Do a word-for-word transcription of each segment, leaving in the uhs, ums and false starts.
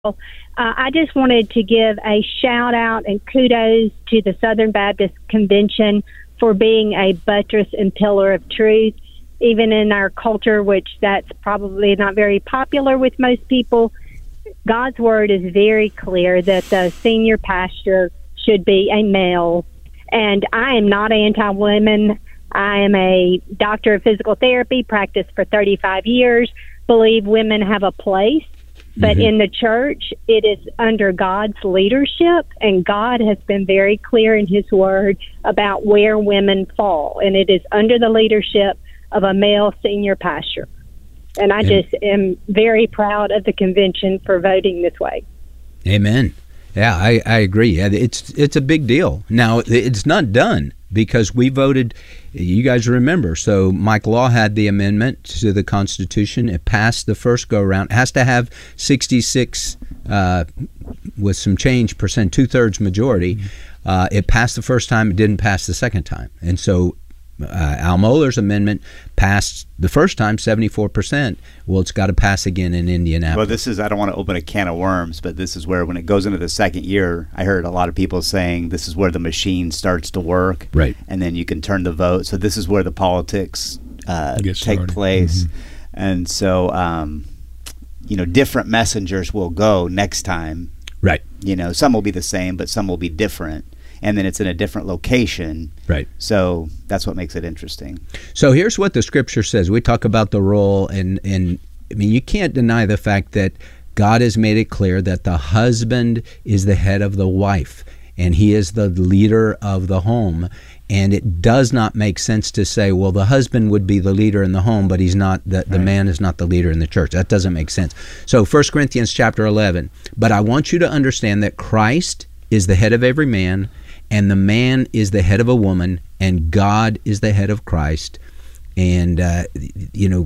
Uh, I just wanted to give a shout out and kudos to the Southern Baptist Convention for being a buttress and pillar of truth, even in our culture, which that's probably not very popular with most people. God's word is very clear that the senior pastor should be a male. And I am not anti-women. I am a doctor of physical therapy, practiced for thirty-five years, believe women have a place. But mm-hmm. in the church, it is under God's leadership, and God has been very clear in his word about where women fall, and it is under the leadership of a male senior pastor. And I just am very proud of the convention for voting this way. Amen. Yeah, I, I agree. It's it's a big deal. Now, it's not done because we voted, you guys remember, so Mike Law had the amendment to the Constitution. It passed the first go-around. It has to have sixty-six uh, with some change percent, two-thirds majority. Uh, it passed the first time. It didn't pass the second time. And so uh, Al Mohler's amendment passed the first time, seventy-four percent. Well, it's got to pass again in Indianapolis. Well, this is, I don't want to open a can of worms, but this is where when it goes into the second year, I heard a lot of people saying this is where the machine starts to work. Right. And then you can turn the vote. So this is where the politics uh, take place. Mm-hmm. And so, um, you know, different messengers will go next time. Right. You know, some will be the same, but some will be different. And then it's in a different location. Right. So that's what makes it interesting. So here's what the scripture says. We talk about the role, and, and I mean, you can't deny the fact that God has made it clear that the husband is the head of the wife, and he is the leader of the home. And it does not make sense to say, well, the husband would be the leader in the home, but he's not. The, the right. man is not the leader in the church. That doesn't make sense. So First Corinthians chapter eleven. But I want you to understand that Christ is the head of every man, and the man is the head of a woman, and God is the head of Christ. And, uh, you know,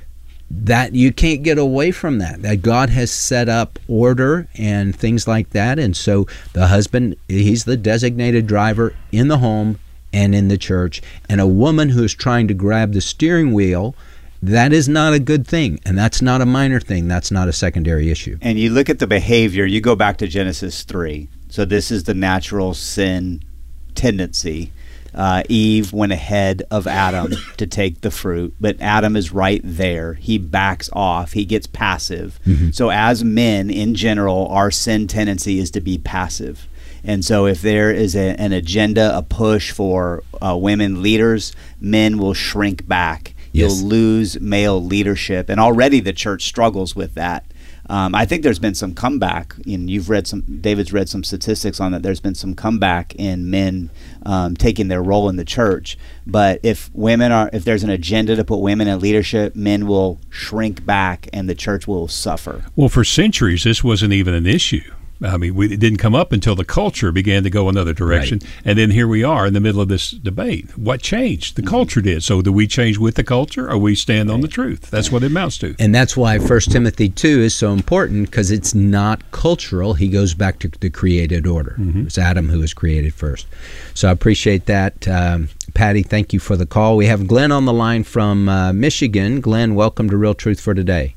that you can't get away from that. That God has set up order and things like that. And so the husband, he's the designated driver in the home and in the church. And a woman who is trying to grab the steering wheel, that is not a good thing. And that's not a minor thing. That's not a secondary issue. And you look at the behavior, you go back to Genesis three. So this is the natural sin tendency. Uh, Eve went ahead of Adam to take the fruit, but Adam is right there. He backs off. He gets passive. Mm-hmm. So as men, in general, our sin tendency is to be passive. And so if there is a, an agenda, a push for uh, women leaders, men will shrink back. Yes. You'll lose male leadership. And already the church struggles with that. Um, I think there's been some comeback, and you've read some, David's read some statistics on that. There's been some comeback in men um, taking their role in the church. But if women are, if there's an agenda to put women in leadership, men will shrink back and the church will suffer. Well, for centuries, this wasn't even an issue. I mean, we, it didn't come up until the culture began to go another direction. Right. And then here we are in the middle of this debate. What changed? The mm-hmm. culture did. So do we change with the culture, or we stand right. on the truth? That's what it amounts to. And that's why First Timothy two is so important, because it's not cultural. He goes back to the created order. Mm-hmm. It's Adam who was created first. So I appreciate that. Um, Patty, thank you for the call. We have Glenn on the line from uh, Michigan. Glenn, welcome to Real Truth for Today.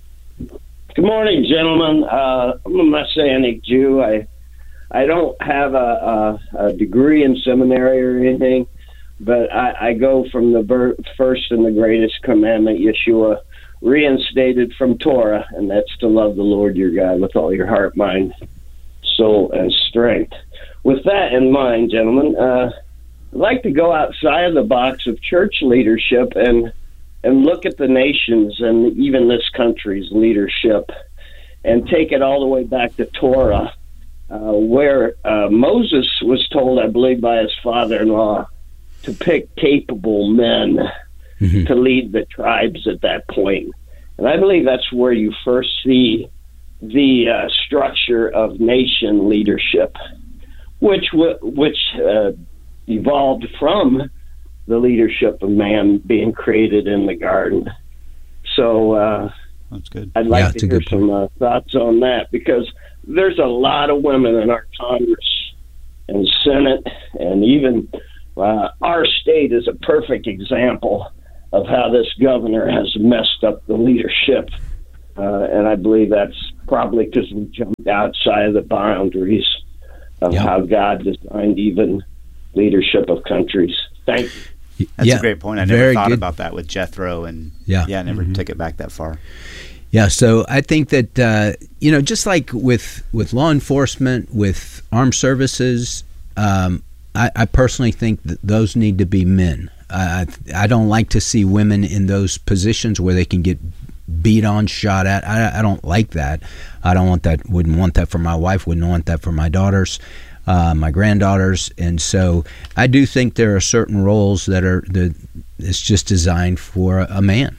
Good morning, gentlemen. Uh, I'm a Messianic Jew. I I don't have a, a, a degree in seminary or anything, but I, I go from the ber- first and the greatest commandment, Yeshua, reinstated from Torah, and that's to love the Lord your God with all your heart, mind, soul, and strength. With that in mind, gentlemen, uh, I'd like to go outside of the box of church leadership and and look at the nations and even this country's leadership and take it all the way back to Torah, uh, where uh, Moses was told, I believe, by his father-in-law to pick capable men mm-hmm. to lead the tribes at that point. And I believe that's where you first see the uh, structure of nation leadership, which, w- which uh, evolved from the leadership of man being created in the garden. So uh, that's good. I'd like yeah, to hear some uh, thoughts on that, because there's a lot of women in our Congress and Senate, and even uh, our state is a perfect example of how this governor has messed up the leadership Uh, and I believe that's probably because we jumped outside of the boundaries of yeah. how God designed even leadership of countries. Thank you. That's yeah, a great point. I never very thought good. about that with Jethro, and Yeah. yeah, I never Mm-hmm. took it back that far. Yeah, so I think that uh, you know, just like with with law enforcement, with armed services, um, I, I personally think that those need to be men. I I don't like to see women in those positions where they can get beat on, shot at. I, I don't like that. I don't want that. Wouldn't want that for my wife. Wouldn't want that for my daughters, uh, my granddaughters. And so I do think there are certain roles that are that it's just designed for a, a man.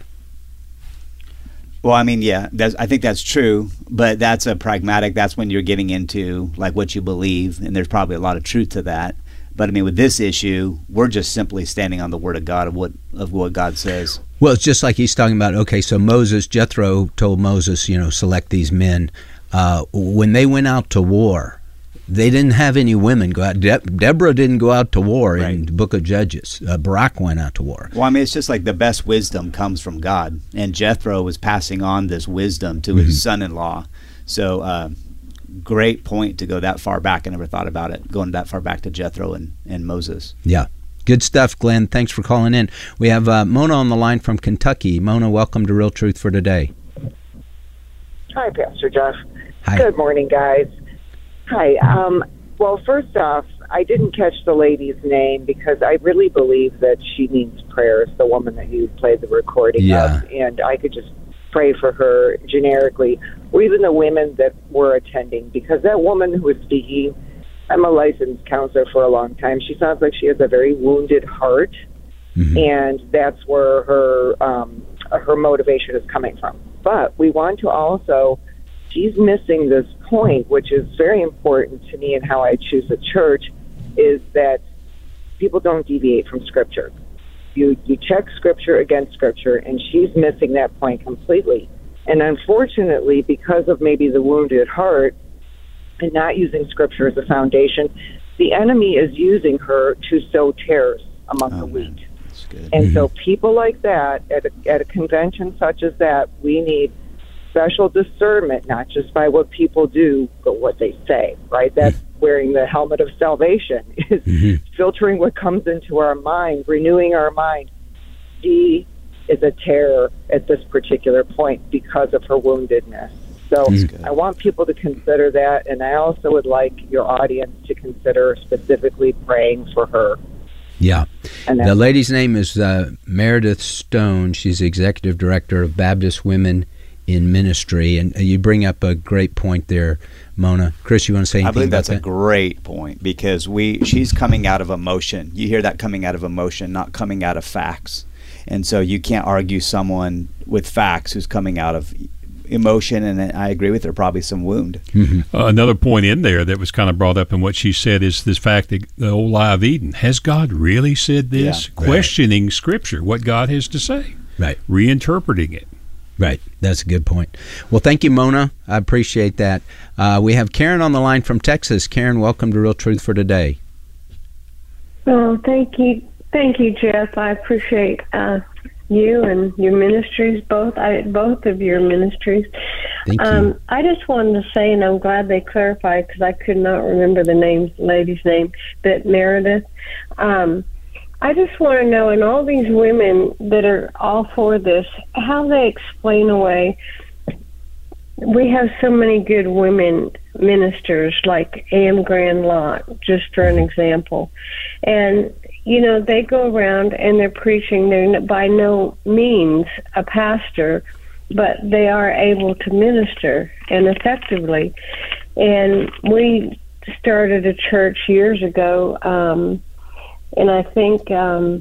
Well, I mean, yeah, that's, I think that's true, but that's a pragmatic. That's when you're getting into like what you believe, and there's probably a lot of truth to that. But I mean, with this issue, we're just simply standing on the word of God of what of what God says. Well, it's just like he's talking about. Okay, so Moses, Jethro told Moses, you know, select these men. Uh, when they went out to war, they didn't have any women go out. De- Deborah didn't go out to war Right. in the Book of Judges. Uh, Barak went out to war. Well, I mean, it's just like the best wisdom comes from God, and Jethro was passing on this wisdom to Mm-hmm. his son-in-law. So, uh, great point to go that far back. I never thought about it, going that far back to Jethro and, and Moses. Yeah. Good stuff, Glenn. Thanks for calling in. We have uh, Mona on the line from Kentucky. Mona, welcome to Real Truth for Today. Hi, Pastor Jeff. Hi. Good morning, guys. Hi. Um, well, first off, I didn't catch the lady's name because I really believe that she needs prayers, the woman that you played the recording Yeah. of, and I could just pray for her generically, or even the women that were attending, because that woman who was speaking, I'm a licensed counselor for a long time. She sounds like she has a very wounded heart, Mm-hmm. and that's where her um, her motivation is coming from. But we want to also, she's missing this point, which is very important to me and how I choose a church, is that people don't deviate from Scripture. You you check Scripture against Scripture, and she's missing that point completely. And unfortunately, because of maybe the wounded heart and not using Scripture as a foundation, the enemy is using her to sow tares among Oh, the man. wheat. That's good. And so people like that, at a, at a convention such as that, we need special discernment, not just by what people do, but what they say, right? That's wearing the helmet of salvation, is Mhm. filtering what comes into our mind, renewing our mind. She is a terror at this particular point because of her woundedness. So good. I want people to consider that, and I also would like your audience to consider specifically praying for her. Yeah. And The that's lady's name is uh, Meredith Stone. She's the executive director of Baptist Women in Ministry. And uh, you bring up a great point there, Mona. Chris, you want to say anything I believe about that's a that? great point, because we she's coming out of emotion. You hear that coming out of emotion, not coming out of facts. And so you can't argue someone with facts who's coming out of emotion, and I agree with her, probably some wound. Uh, another point in there that was kind of brought up in what she said is this fact that the old lie of Eden. Has God really said this? Yeah, right. Questioning Scripture, what God has to say, Right. reinterpreting it. Right. That's a good point. Well, thank you, Mona. I appreciate that. Uh, we have Karen on the line from Texas. Karen, welcome to Real Truth for Today. Well, thank you, thank you, Jeff. I appreciate uh, you and your ministries, both. I both of your ministries. Thank you. Um, I just wanted to say, and I'm glad they clarified because I could not remember the name, lady's name, but Meredith. Um, I just want to know, in all these women that are all for this, how they explain away. We have so many good women ministers, like Anne Grand Lot, just for an example. And, you know, they go around and they're preaching. They're by no means a pastor, but they are able to minister, and effectively. And we started a church years ago, um, and I think um,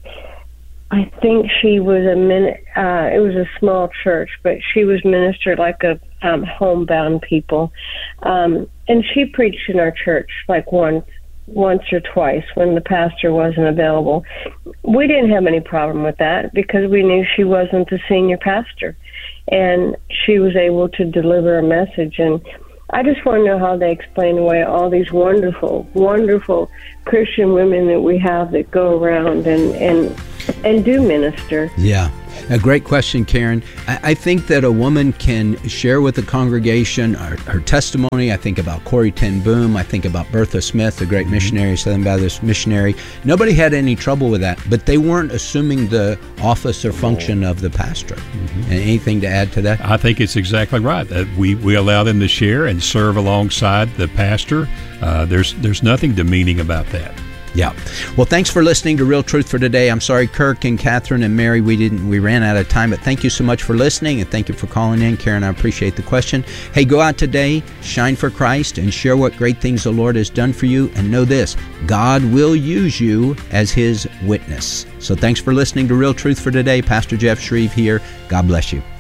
I think she was a min. Uh, it was a small church, but she was ministered like a um, homebound people, um, and she preached in our church like once, once or twice when the pastor wasn't available. We didn't have any problem with that because we knew she wasn't the senior pastor, and she was able to deliver a message. And I just want to know how they explain away all these wonderful, wonderful Christian women that we have that go around and, and and do minister. Yeah. A great question, Karen. I, I think that a woman can share with the congregation her, her testimony. I think about Corrie ten Boom. I think about Bertha Smith, the great missionary, Southern Baptist missionary. Nobody had any trouble with that, but they weren't assuming the office or function of the pastor. Mm-hmm. And anything to add to that? I think it's exactly right. That we, we allow them to share and serve alongside the pastor. Uh, there's there's nothing demeaning about that. Yeah. Well, thanks for listening to Real Truth for Today. I'm sorry, Kirk and Catherine and Mary, we didn't we ran out of time, but thank you so much for listening, and thank you for calling in. Karen, I appreciate the question. Hey, go out today, shine for Christ, and share what great things the Lord has done for you, and know this, God will use you as His witness. So thanks for listening to Real Truth for Today. Pastor Jeff Shreve here. God bless you.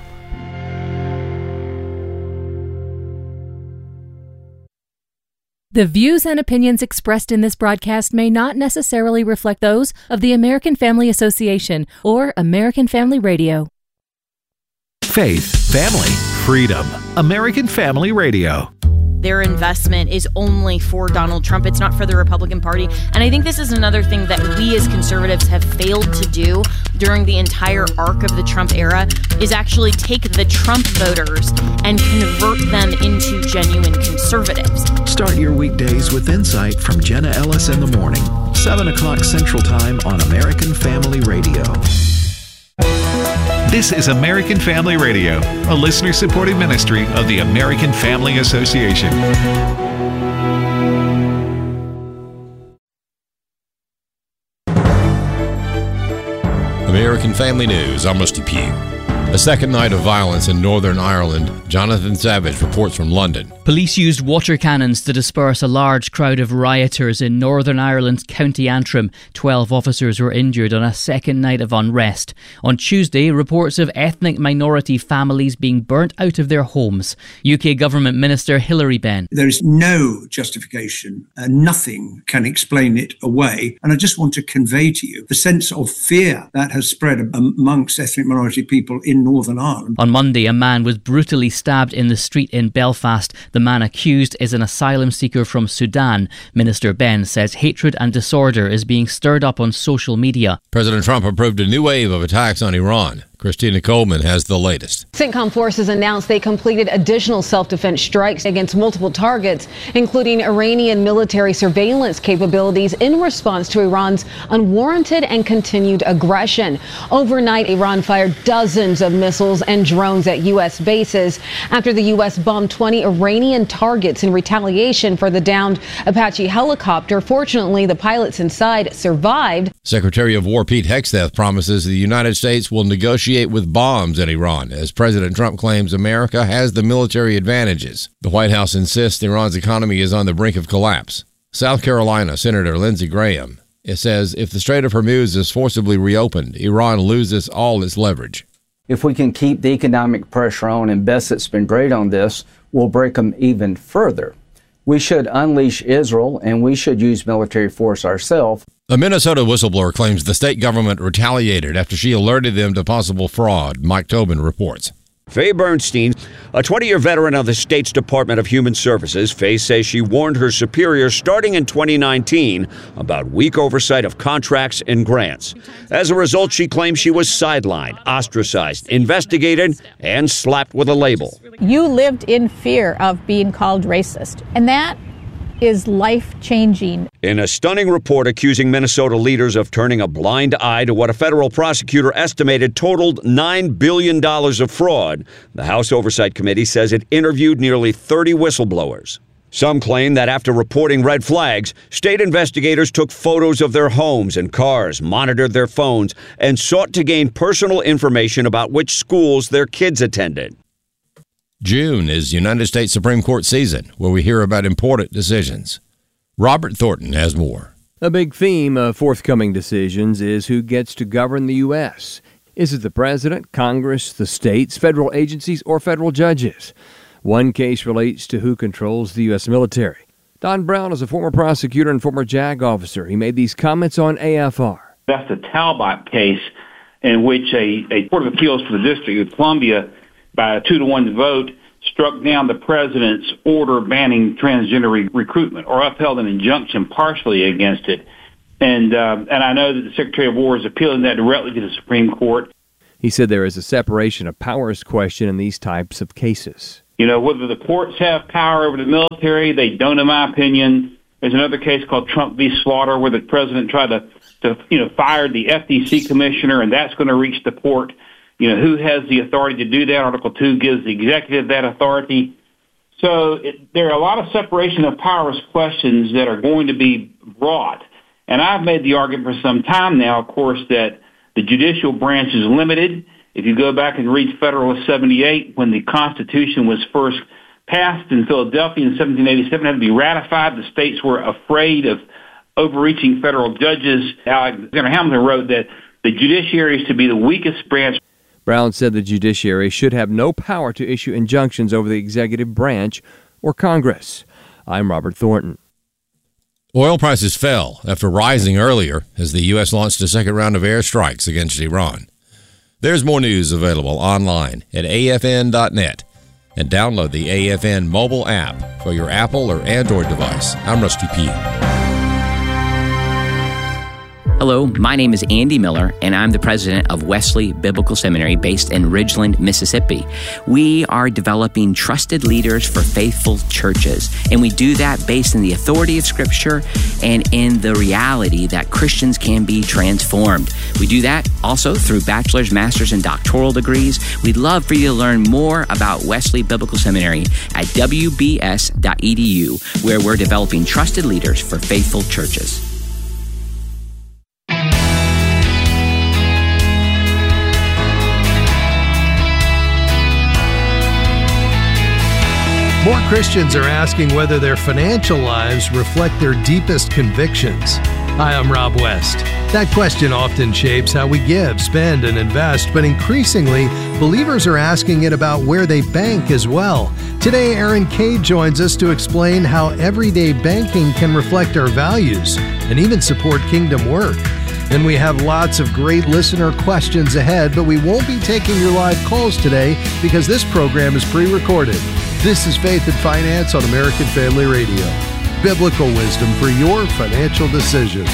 The views and opinions expressed in this broadcast may not necessarily reflect those of the American Family Association or American Family Radio. Faith, family, freedom. American Family Radio. Their investment is only for Donald Trump. It's not for the Republican Party. And I think this is another thing that we as conservatives have failed to do during the entire arc of the Trump era is actually take the Trump voters and convert them into genuine conservatives. Start your weekdays with insight from Jenna Ellis in the morning, seven o'clock Central Time on American Family Radio. This is American Family Radio, a listener-supported ministry of the American Family Association. American Family News, I'm Rusty Pugh. A second night of violence in Northern Ireland. Jonathan Savage reports from London. Police used water cannons to disperse a large crowd of rioters in Northern Ireland's County Antrim. Twelve officers were injured on a second night of unrest. On Tuesday, reports of ethnic minority families being burnt out of their homes. U K Government Minister Hilary Benn. There is no justification, uh, nothing can explain it away. And I just want to convey to you the sense of fear that has spread amongst ethnic minority people in Northern Ireland. On Monday, a man was brutally stabbed in the street in Belfast. The man accused is an asylum seeker from Sudan. Minister Benn says hatred and disorder is being stirred up on social media. President Trump approved a new wave of attacks on Iran. Christina Coleman has the latest. CENTCOM forces announced they completed additional self-defense strikes against multiple targets, including Iranian military surveillance capabilities in response to Iran's unwarranted and continued aggression. Overnight, Iran fired dozens of missiles and drones at U S bases after the U S bombed twenty Iranian targets in retaliation for the downed Apache helicopter. Fortunately, the pilots inside survived. Secretary of War Pete Hegseth promises the United States will negotiate with bombs in Iran, as President Trump claims America has the military advantages. The White House insists Iran's economy is on the brink of collapse. South Carolina Senator Lindsey Graham it says if the Strait of Hormuz is forcibly reopened, Iran loses all its leverage. If we can keep the economic pressure on, and Bessett's been great on this, we'll break them even further. We should unleash Israel, and we should use military force ourselves. A Minnesota whistleblower claims the state government retaliated after she alerted them to possible fraud. Mike Tobin reports. Faye Bernstein, a twenty-year veteran of the state's Department of Human Services, Faye says she warned her superiors starting in twenty nineteen about weak oversight of contracts and grants. As a result, she claims she was sidelined, ostracized, investigated, and slapped with a label. You lived in fear of being called racist, and that is life-changing. In a stunning report accusing Minnesota leaders of turning a blind eye to what a federal prosecutor estimated totaled nine billion dollars of fraud, the House Oversight Committee says it interviewed nearly thirty whistleblowers. Some claim that after reporting red flags, state investigators took photos of their homes and cars, monitored their phones, and sought to gain personal information about which schools their kids attended. June is United States Supreme Court season, where we hear about important decisions. Robert Thornton has more. A big theme of forthcoming decisions is who gets to govern the U S. Is it the president, Congress, the states, federal agencies, or federal judges? One case relates to who controls the U S military. Don Brown is a former prosecutor and former JAG officer. He made these comments on A F R. That's the Talbot case in which a, a Court of Appeals for the District of Columbia, by a two to one vote, struck down the president's order banning transgender re- recruitment or upheld an injunction partially against it. And uh, and I know that the Secretary of War is appealing that directly to the Supreme Court. He said there is a separation of powers question in these types of cases. You know, whether the courts have power over the military, they don't, in my opinion. There's another case called Trump v. Slaughter where the president tried to, to you know, fire the F T C commissioner, and that's going to reach the court. You know, who has the authority to do that? Article two gives the executive that authority. So it, there are a lot of separation of powers questions that are going to be brought. And I've made the argument for some time now, of course, that the judicial branch is limited. If you go back and read Federalist seventy-eight, when the Constitution was first passed in Philadelphia in seventeen eighty-seven, it had to be ratified. The states were afraid of overreaching federal judges. Alexander Hamilton wrote that the judiciary is to be the weakest branch. Brown said the judiciary should have no power to issue injunctions over the executive branch or Congress. I'm Robert Thornton. Oil prices fell after rising earlier as the U S launched a second round of airstrikes against Iran. There's more news available online at A F N dot net and download the A F N mobile app for your Apple or Android device. I'm Rusty Pugh. Hello, my name is Andy Miller, and I'm the president of Wesley Biblical Seminary based in Ridgeland, Mississippi. We are developing trusted leaders for faithful churches, and we do that based in the authority of Scripture and in the reality that Christians can be transformed. We do that also through bachelor's, master's, and doctoral degrees. We'd love for you to learn more about Wesley Biblical Seminary at W B S dot E D U, where we're developing trusted leaders for faithful churches. More Christians are asking whether their financial lives reflect their deepest convictions. Hi, I'm Rob West. That question often shapes how we give, spend, and invest, but increasingly, believers are asking it about where they bank as well. Today, Aaron Cade joins us to explain how everyday banking can reflect our values and even support kingdom work. Then we have lots of great listener questions ahead, but we won't be taking your live calls today because this program is pre-recorded. This is Faith and Finance on American Family Radio. Biblical wisdom for your financial decisions.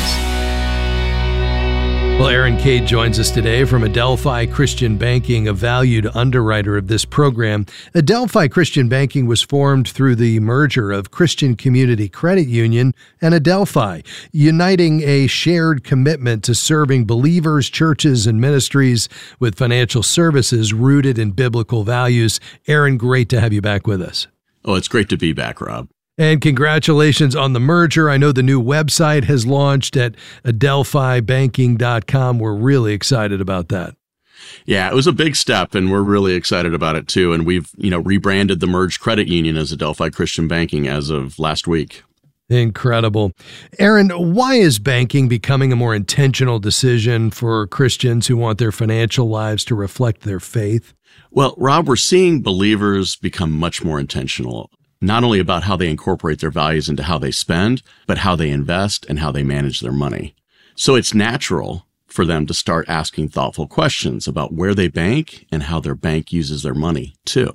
Well, Aaron Cade joins us today from Adelphi Christian Banking, a valued underwriter of this program. Adelphi Christian Banking was formed through the merger of Christian Community Credit Union and Adelphi, uniting a shared commitment to serving believers, churches, and ministries with financial services rooted in biblical values. Aaron, great to have you back with us. Oh, it's great to be back, Rob. And congratulations on the merger. I know the new website has launched at adelphi banking dot com. We're really excited about that. Yeah, it was a big step, and we're really excited about it too. And we've, you know, rebranded the merged credit union as Adelphi Christian Banking as of last week. Incredible. Aaron, why is banking becoming a more intentional decision for Christians who want their financial lives to reflect their faith? Well, Rob, we're seeing believers become much more intentional, not only about how they incorporate their values into how they spend, but how they invest and how they manage their money. So it's natural for them to start asking thoughtful questions about where they bank and how their bank uses their money, too.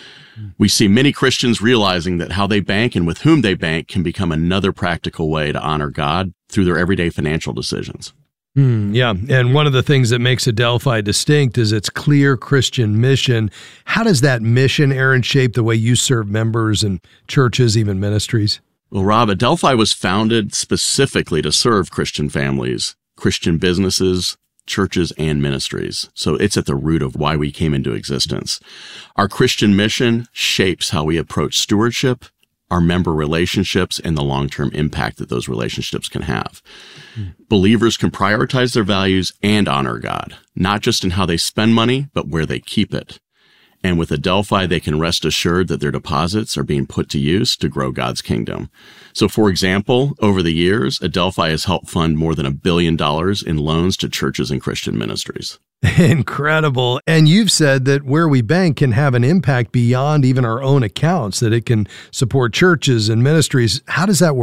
We see many Christians realizing that how they bank and with whom they bank can become another practical way to honor God through their everyday financial decisions. Mm, yeah, and one of the things that makes Adelphi distinct is its clear Christian mission. How does that mission, Aaron, shape the way you serve members and churches, even ministries? Well, Rob, Adelphi was founded specifically to serve Christian families, Christian businesses, churches, and ministries. So it's at the root of why we came into existence. Our Christian mission shapes how we approach stewardship, our member relationships, and the long-term impact that those relationships can have. Mm. Believers can prioritize their values and honor God, not just in how they spend money, but where they keep it. And with Adelphi, they can rest assured that their deposits are being put to use to grow God's kingdom. So, for example, over the years, Adelphi has helped fund more than a billion dollars in loans to churches and Christian ministries. Incredible. And you've said that where we bank can have an impact beyond even our own accounts, that it can support churches and ministries. How does that work?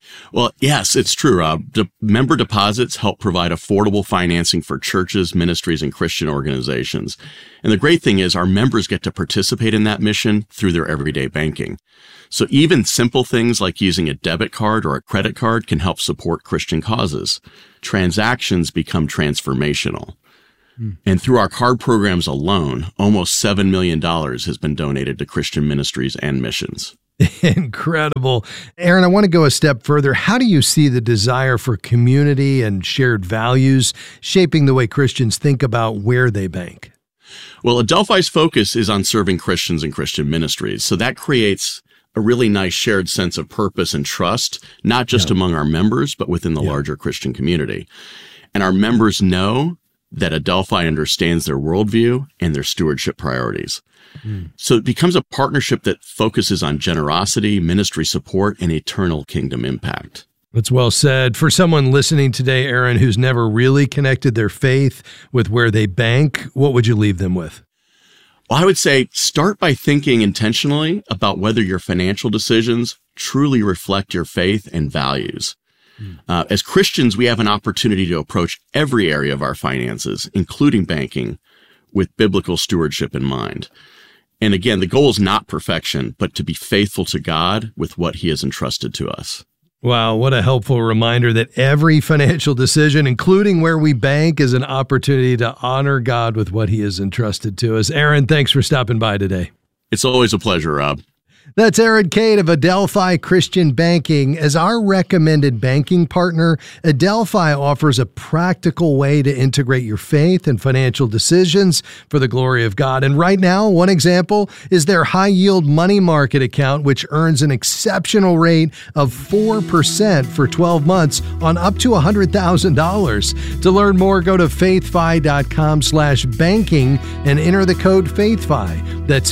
Well, yes, it's true, Rob. De- member deposits help provide affordable financing for churches, ministries, and Christian organizations. And the great thing is our members get to participate in that mission through their everyday banking. So even simple things like using a debit card or a credit card can help support Christian causes. Transactions become transformational. Hmm. And through our card programs alone, almost seven million dollars has been donated to Christian ministries and missions. Incredible. Aaron, I want to go a step further. How do you see the desire for community and shared values shaping the way Christians think about where they bank? Well, Adelphi's focus is on serving Christians and Christian ministries. So that creates a really nice shared sense of purpose and trust, not just yeah. among our members, but within the yeah. larger Christian community. And our members know that Adelphi understands their worldview and their stewardship priorities. Mm. So it becomes a partnership that focuses on generosity, ministry support, and eternal kingdom impact. That's well said. For someone listening today, Aaron, who's never really connected their faith with where they bank, what would you leave them with? Well, I would say start by thinking intentionally about whether your financial decisions truly reflect your faith and values. Mm. Uh, as Christians, we have an opportunity to approach every area of our finances, including banking, with biblical stewardship in mind. And again, the goal is not perfection, but to be faithful to God with what he has entrusted to us. Wow, what a helpful reminder that every financial decision, including where we bank, is an opportunity to honor God with what he has entrusted to us. Aaron, thanks for stopping by today. It's always a pleasure, Rob. That's Aaron Cade of Adelphi Christian Banking. As our recommended banking partner, Adelphi offers a practical way to integrate your faith and financial decisions for the glory of God. And right now, one example is their high-yield money market account, which earns an exceptional rate of four percent for twelve months on up to one hundred thousand dollars. To learn more, go to faithfi.com slash banking and enter the code FAITHFI. That's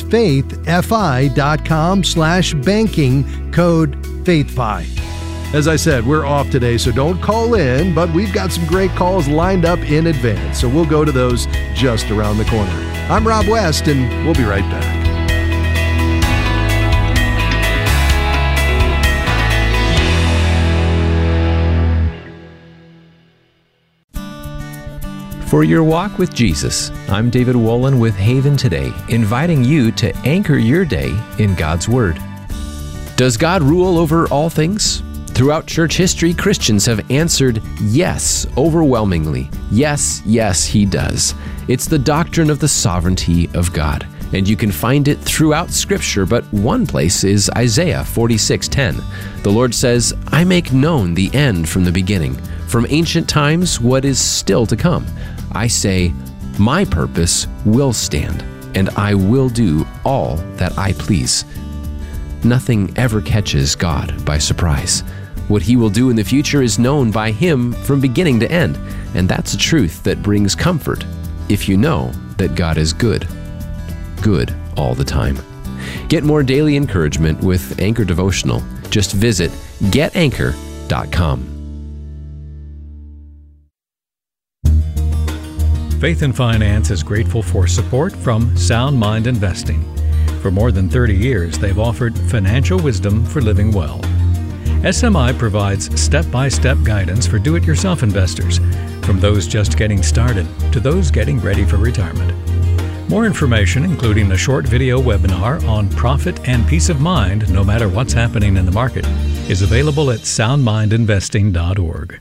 faithfi.com slash banking, code FAITHFI. As I said, we're off today, so don't call in, but we've got some great calls lined up in advance, so we'll go to those just around the corner. I'm Rob West, and we'll be right back. For your walk with Jesus, I'm David Wolin with Haven Today, inviting you to anchor your day in God's Word. Does God rule over all things? Throughout church history, Christians have answered yes overwhelmingly. Yes, yes, He does. It's the doctrine of the sovereignty of God, and you can find it throughout Scripture, but one place is Isaiah forty-six ten. The Lord says, I make known the end from the beginning, from ancient times what is still to come. I say, my purpose will stand, and I will do all that I please. Nothing ever catches God by surprise. What He will do in the future is known by Him from beginning to end, and that's a truth that brings comfort if you know that God is good. Good all the time. Get more daily encouragement with Anchor Devotional. Just visit get anchor dot com. Faith and Finance is grateful for support from Sound Mind Investing. For more than thirty years, they've offered financial wisdom for living well. S M I provides step-by-step guidance for do-it-yourself investors, from those just getting started to those getting ready for retirement. More information, including a short video webinar on profit and peace of mind no matter what's happening in the market, is available at sound mind investing dot org.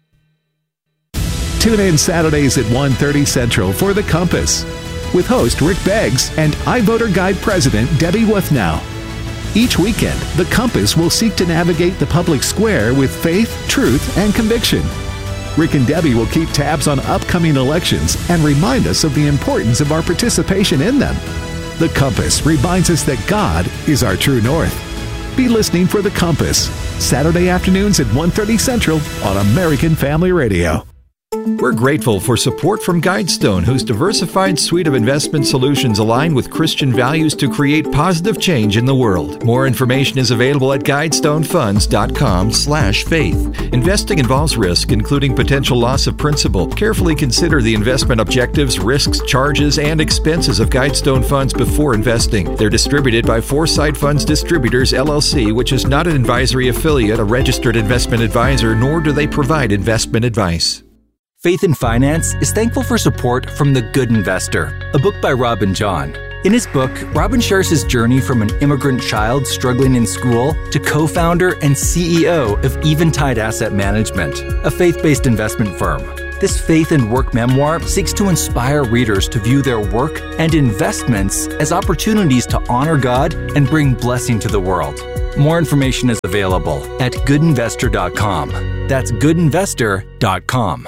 Tune in Saturdays at one thirty Central for The Compass with host Rick Beggs and iVoter Guide President Debbie Wuthnow. Each weekend, The Compass will seek to navigate the public square with faith, truth, and conviction. Rick and Debbie will keep tabs on upcoming elections and remind us of the importance of our participation in them. The Compass reminds us that God is our true north. Be listening for The Compass, Saturday afternoons at one thirty Central on American Family Radio. We're grateful for support from Guidestone, whose diversified suite of investment solutions align with Christian values to create positive change in the world. More information is available at guidestonefunds.com slash faith. Investing involves risk, including potential loss of principal. Carefully consider the investment objectives, risks, charges, and expenses of Guidestone funds before investing. They're distributed by Foresight Funds Distributors, L L C, which is not an advisory affiliate, a registered investment advisor, nor do they provide investment advice. Faith in Finance is thankful for support from The Good Investor, a book by Robin John. In his book, Robin shares his journey from an immigrant child struggling in school to co-founder and C E O of Eventide Asset Management, a faith-based investment firm. This faith and work memoir seeks to inspire readers to view their work and investments as opportunities to honor God and bring blessing to the world. More information is available at good investor dot com. That's good investor dot com.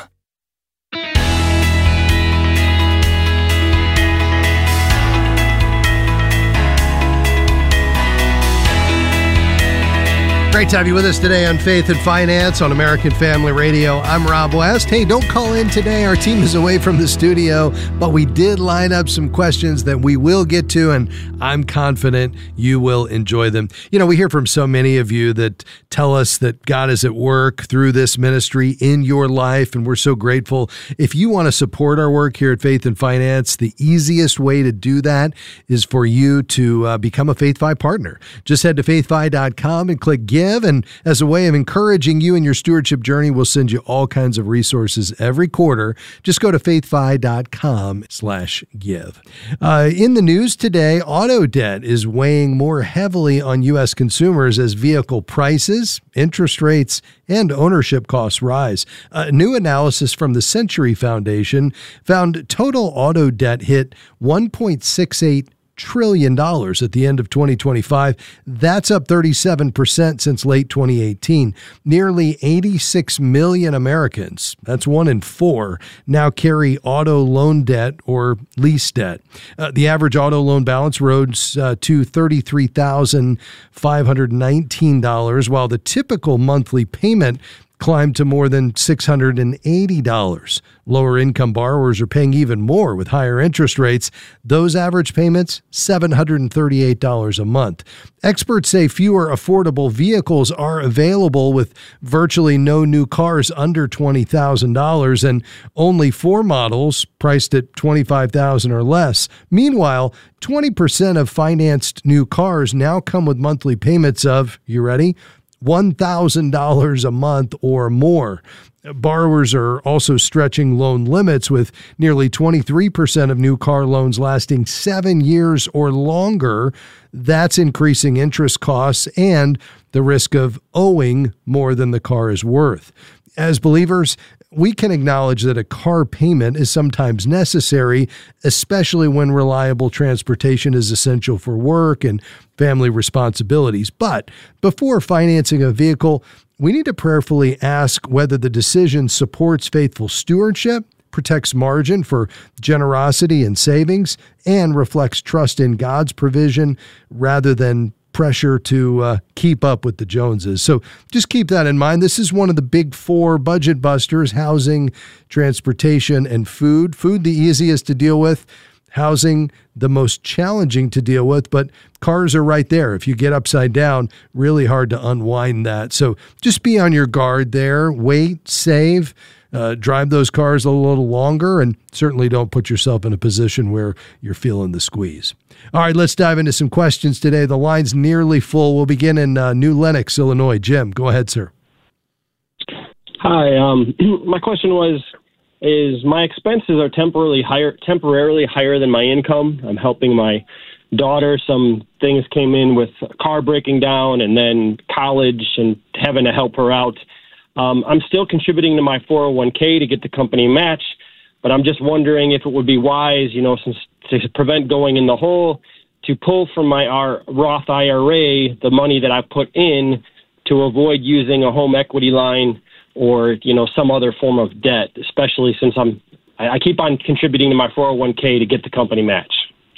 Great to have you with us today on Faith and Finance on American Family Radio. I'm Rob West. Hey, don't call in today. Our team is away from the studio, but we did line up some questions that we will get to, and I'm confident you will enjoy them. You know, we hear from so many of you that tell us that God is at work through this ministry in your life, and we're so grateful. If you want to support our work here at Faith and Finance, the easiest way to do that is for you to uh, become a FaithFi partner. Just head to faith fi dot com and click Give. And as a way of encouraging you in your stewardship journey, we'll send you all kinds of resources every quarter. Just go to faith fi dot com slash give. Uh, in the news today, auto debt is weighing more heavily on U S consumers as vehicle prices, interest rates, and ownership costs rise. A new analysis from the Century Foundation found total auto debt hit one point six eight trillion dollars at the end of twenty twenty-five. That's up thirty-seven percent since late twenty eighteen. Nearly eighty-six million Americans, that's one in four, now carry auto loan debt or lease debt. Uh, the average auto loan balance rose uh, to thirty-three thousand five hundred nineteen dollars, while the typical monthly payment climbed to more than six hundred eighty dollars. Lower income borrowers are paying even more with higher interest rates. Those average payments, seven hundred thirty-eight dollars a month. Experts say fewer affordable vehicles are available, with virtually no new cars under twenty thousand dollars and only four models priced at twenty-five thousand dollars or less. Meanwhile, twenty percent of financed new cars now come with monthly payments of, you ready? one thousand dollars a month or more. Borrowers are also stretching loan limits, with nearly twenty-three percent of new car loans lasting seven years or longer. That's increasing interest costs and the risk of owing more than the car is worth. As believers, we can acknowledge that a car payment is sometimes necessary, especially when reliable transportation is essential for work and family responsibilities. But before financing a vehicle, we need to prayerfully ask whether the decision supports faithful stewardship, protects margin for generosity and savings, and reflects trust in God's provision rather than pressure to uh, keep up with the Joneses. So just keep that in mind. This is one of the big four budget busters: housing, transportation, and food. Food, the easiest to deal with. Housing, the most challenging to deal with, but cars are right there. If you get upside down, really hard to unwind that. So just be on your guard there. Wait, save, uh, drive those cars a little longer, and certainly don't put yourself in a position where you're feeling the squeeze. All right, let's dive into some questions today. The line's nearly full. We'll begin in uh, New Lenox, Illinois. Jim, go ahead, sir. Hi. Um, my question was, is my expenses are temporarily higher, temporarily higher than my income. I'm helping my daughter. Some things came in with a car breaking down and then college and having to help her out. Um, I'm still contributing to my four oh one k to get the company match, but I'm just wondering if it would be wise, you know, since to prevent going in the hole, to pull from my R- Roth I R A the money that I put in to avoid using a home equity line or, you know, some other form of debt, especially since I'm, I, I keep on contributing to my four oh one k to get the company match.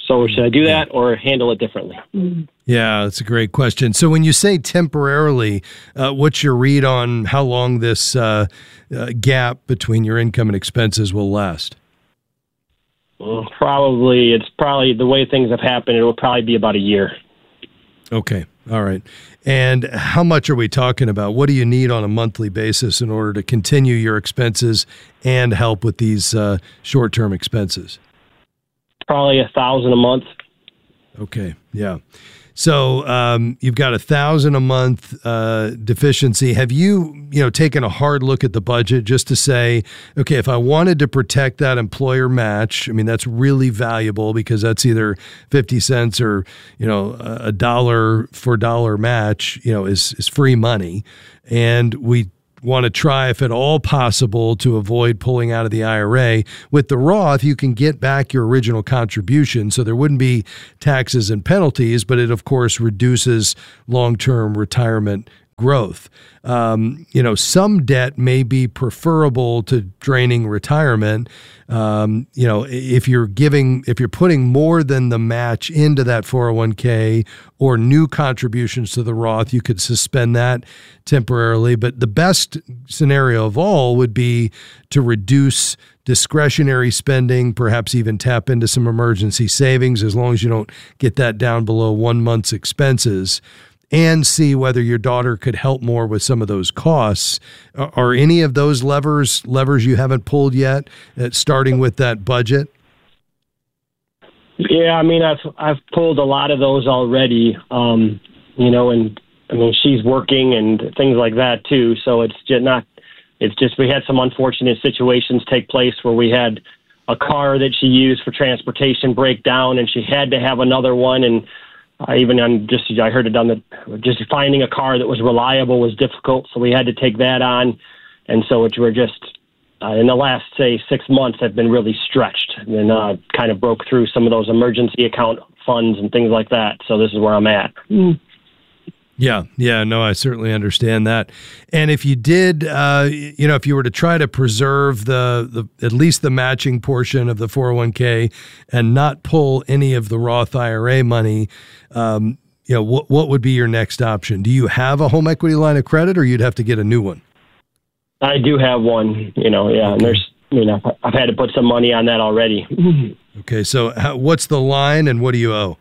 So should I do that or handle it differently? Yeah, that's a great question. So when you say temporarily, uh, what's your read on how long this uh, uh, gap between your income and expenses will last? Well, probably, it's probably the way things have happened, it will probably be about a year. Okay. All right. And how much are we talking about? What do you need on a monthly basis in order to continue your expenses and help with these uh, short-term expenses? Probably a thousand a month. Okay. Yeah. So um, you've got a thousand a month uh, deficiency. Have you, you know, taken a hard look at the budget just to say, okay, if I wanted to protect that employer match, I mean, that's really valuable because that's either fifty cents or, you know, a dollar for dollar match, you know, is, is free money. And we want to try, if at all possible, to avoid pulling out of the I R A. With the Roth, you can get back your original contribution, so there wouldn't be taxes and penalties, but it, of course, reduces long-term retirement growth. Um, you know, some debt may be preferable to draining retirement. Um, you know, if you're giving, if you're putting more than the match into that four oh one k or new contributions to the Roth, you could suspend that temporarily. But the best scenario of all would be to reduce discretionary spending, perhaps even tap into some emergency savings, as long as you don't get that down below one month's expenses, and see whether your daughter could help more with some of those costs. Are any of those levers levers you haven't pulled yet, uh, starting with that budget? Yeah, I mean, I've I've pulled a lot of those already, um, you know, and I mean, she's working and things like that too. So it's just not, it's just, we had some unfortunate situations take place where we had a car that she used for transportation break down and she had to have another one. And I even on just I heard it on the just finding a car that was reliable was difficult, so we had to take that on, and so it, we're just uh, in the last say six months I've been really stretched and uh, kind of broke through some of those emergency account funds and things like that. So this is where I'm at. Mm. Yeah, yeah, no, I certainly understand that. And if you did, uh, you know, if you were to try to preserve the, the at least the matching portion of the four oh one k and not pull any of the Roth I R A money, um, you know, what what would be your next option? Do you have a home equity line of credit, or you'd have to get a new one? I do have one, you know, yeah, okay. And there's, you know, I've had to put some money on that already. Okay, so how, what's the line and what do you owe?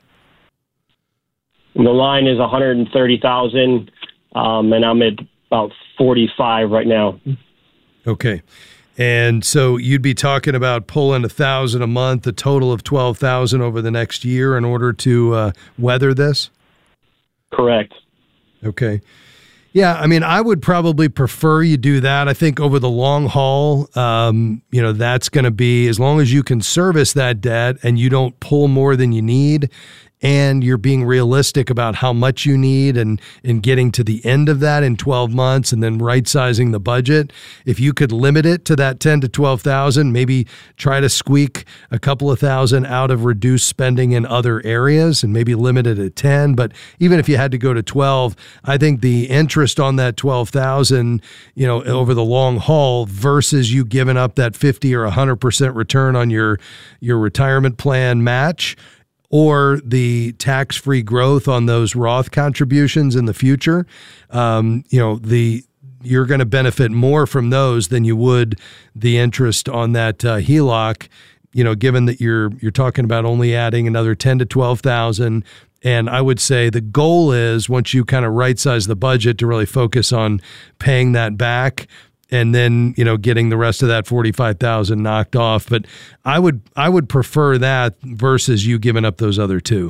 The line is one hundred thirty thousand dollars, um, and I'm at about forty-five right now. Okay. And so you'd be talking about pulling one thousand dollars a month, a total of twelve thousand dollars over the next year in order to uh, weather this? Correct. Okay. Yeah, I mean, I would probably prefer you do that. I think over the long haul, um, you know, that's going to be, as long as you can service that debt and you don't pull more than you need, and you're being realistic about how much you need and, and getting to the end of that in twelve months and then right-sizing the budget. If you could limit it to that ten to twelve thousand, maybe try to squeak a couple of thousand out of reduced spending in other areas and maybe limit it at ten. But even if you had to go to twelve, I think the interest on that twelve thousand, you know, over the long haul versus you giving up that fifty or one hundred percent return on your your retirement plan match, or the tax-free growth on those Roth contributions in the future, um, you know, the you're going to benefit more from those than you would the interest on that uh, H E L O C. You know, given that you're you're talking about only adding another ten to twelve thousand, and I would say the goal is, once you kind of right-size the budget, to really focus on paying that back, and then, you know, getting the rest of that forty-five thousand knocked off. But I would I would prefer that versus you giving up those other two.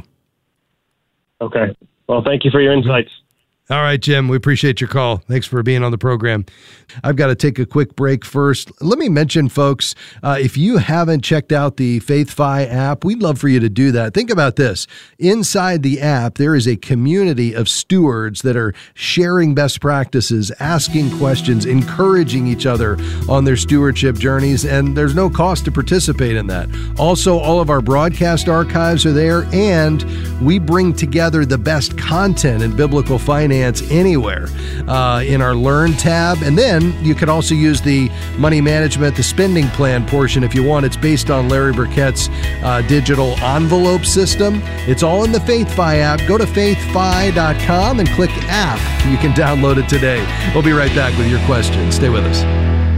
Okay. Well, thank you for your insights. All right, Jim, we appreciate your call. Thanks for being on the program. I've got to take a quick break first. Let me mention, folks, uh, if you haven't checked out the FaithFi app, we'd love for you to do that. Think about this. Inside the app, there is a community of stewards that are sharing best practices, asking questions, encouraging each other on their stewardship journeys, and there's no cost to participate in that. Also, all of our broadcast archives are there, and we bring together the best content in biblical finance Finance Anywhere uh, in our Learn tab. And then you could also use the money management, the spending plan portion if you want. It's based on Larry Burkett's uh, digital envelope system. It's all in the FaithFi app. Go to faith fi dot com and click app. You can download it today. We'll be right back with your questions. Stay with us.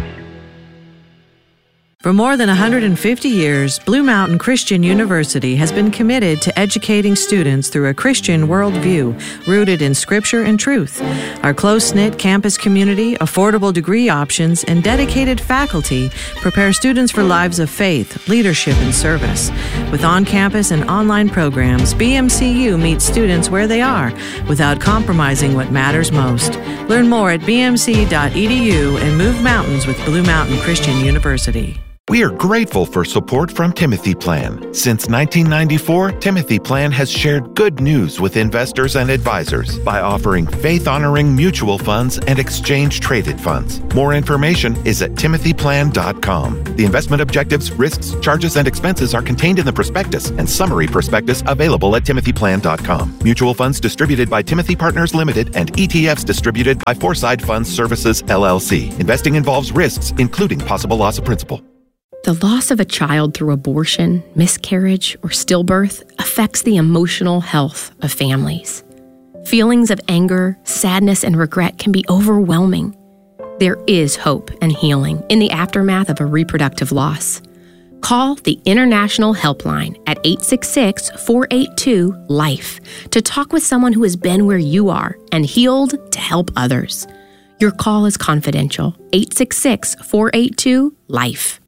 For more than one hundred fifty years, Blue Mountain Christian University has been committed to educating students through a Christian worldview rooted in Scripture and truth. Our close-knit campus community, affordable degree options, and dedicated faculty prepare students for lives of faith, leadership, and service. With on-campus and online programs, B M C U meets students where they are without compromising what matters most. Learn more at b m c dot e d u and move mountains with Blue Mountain Christian University. We are grateful for support from Timothy Plan. Since nineteen ninety-four, Timothy Plan has shared good news with investors and advisors by offering faith-honoring mutual funds and exchange-traded funds. More information is at timothy plan dot com. The investment objectives, risks, charges, and expenses are contained in the prospectus and summary prospectus available at timothy plan dot com. Mutual funds distributed by Timothy Partners Limited and E T Fs distributed by Foreside Funds Services, L L C. Investing involves risks, including possible loss of principal. The loss of a child through abortion, miscarriage, or stillbirth affects the emotional health of families. Feelings of anger, sadness, and regret can be overwhelming. There is hope and healing in the aftermath of a reproductive loss. Call the International Helpline at eight six six, four eight two, LIFE to talk with someone who has been where you are and healed to help others. Your call is confidential. eight six six, four eight two, LIFE.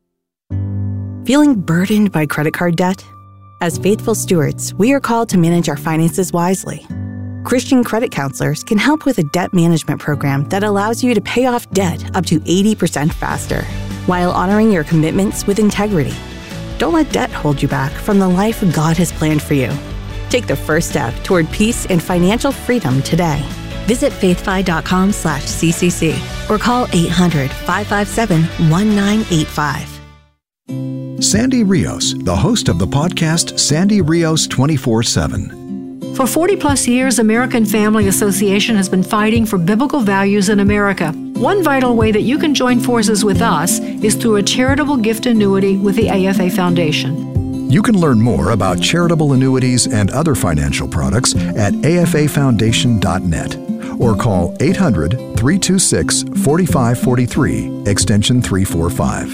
Feeling burdened by credit card debt? As faithful stewards, we are called to manage our finances wisely. Christian credit counselors can help with a debt management program that allows you to pay off debt up to eighty percent faster, while honoring your commitments with integrity. Don't let debt hold you back from the life God has planned for you. Take the first step toward peace and financial freedom today. Visit faithfi dot com slash C C C or call eight hundred, five five seven, one nine eight five. Sandy Rios, the host of the podcast Sandy Rios twenty-four seven. For forty plus years, American Family Association has been fighting for biblical values in America. One vital way that you can join forces with us is through a charitable gift annuity with the A F A Foundation. You can learn more about charitable annuities and other financial products at a f a foundation dot net or call eight hundred, three two six, four five four three, extension three forty-five.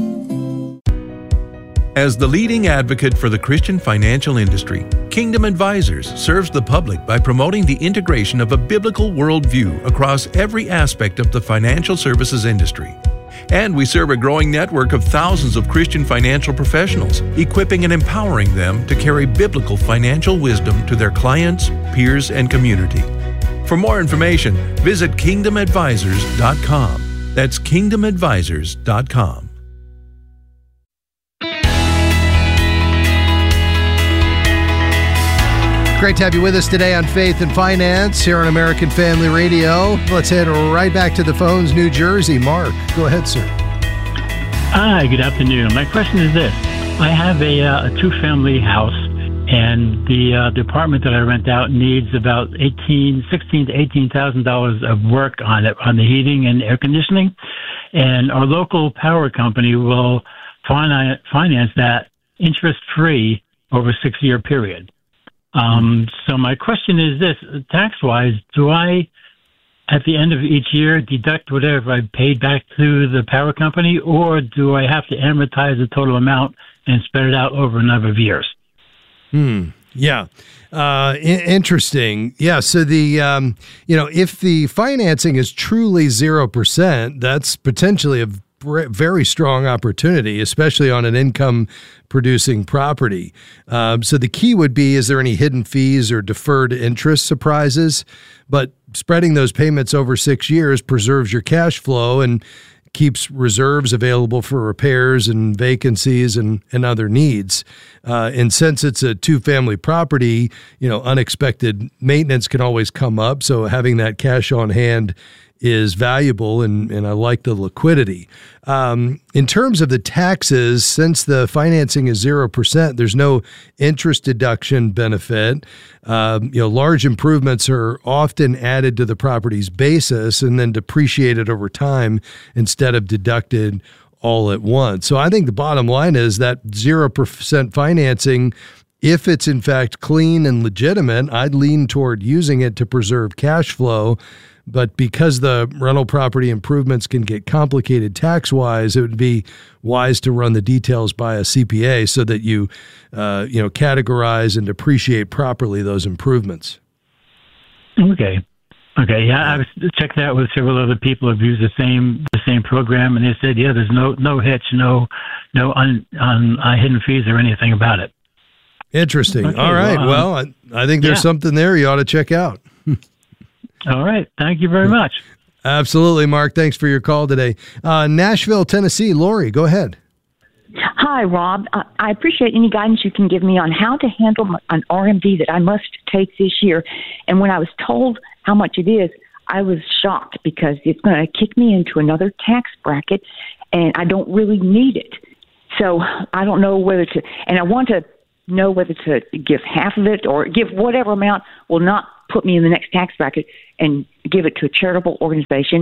As the leading advocate for the Christian financial industry, Kingdom Advisors serves the public by promoting the integration of a biblical worldview across every aspect of the financial services industry. And we serve a growing network of thousands of Christian financial professionals, equipping and empowering them to carry biblical financial wisdom to their clients, peers, and community. For more information, visit kingdom advisors dot com. That's kingdom advisors dot com. Great to have you with us today on Faith and Finance here on American Family Radio. Let's head right back to the phones, New Jersey. Mark, go ahead, sir. Hi, good afternoon. My question is this. I have a, uh, a two-family house, and the uh, the apartment that I rent out needs about eighteen, sixteen to eighteen thousand dollars of work on it, on the heating and air conditioning. And our local power company will finance, finance that interest-free over a six-year period. Um, so my question is this, tax-wise, do I, at the end of each year, deduct whatever I paid back to the power company, or do I have to amortize the total amount and spread it out over a number of years? Hmm. Yeah. Uh, I- interesting. Yeah. So the, um, you know, if the financing is truly zero percent, that's potentially a very strong opportunity, especially on an income producing property. Um, so the key would be, is there any hidden fees or deferred interest surprises? But spreading those payments over six years preserves your cash flow and keeps reserves available for repairs and vacancies and, and other needs. Uh, and since it's a two-family property, you know, unexpected maintenance can always come up. So having that cash on hand is valuable, and, and I like the liquidity. Um, in terms of the taxes, since the financing is zero percent, there's no interest deduction benefit. Um, you know, large improvements are often added to the property's basis and then depreciated over time instead of deducted all at once. So I think the bottom line is that zero percent financing, if it's in fact clean and legitimate, I'd lean toward using it to preserve cash flow. But because the rental property improvements can get complicated tax-wise, it would be wise to run the details by a C P A so that you, uh, you know, categorize and depreciate properly those improvements. Okay. Okay. Yeah, I was checked out with several other people who've used the same the same program, and they said, yeah, there's no no hitch, no no un, un, uh, hidden fees or anything about it. Interesting. Okay, All right. well, Well, um, I, I think there's yeah. something there you ought to check out. All right. Thank you very much. Absolutely, Mark. Thanks for your call today. Uh, Nashville, Tennessee. Lori, go ahead. Hi, Rob. Uh, I appreciate any guidance you can give me on how to handle an R M D that I must take this year. And when I was told how much it is, I was shocked because it's going to kick me into another tax bracket, and I don't really need it. So I don't know whether to, and I want to know whether to give half of it or give whatever amount will not put me in the next tax bracket and give it to a charitable organization.